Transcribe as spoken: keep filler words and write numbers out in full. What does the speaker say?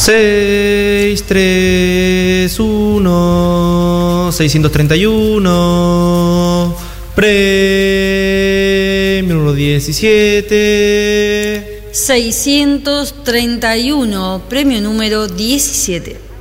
seis tres uno seiscientos treinta y uno. Premio número diecisiete. seiscientos treinta y uno, premio número diecisiete.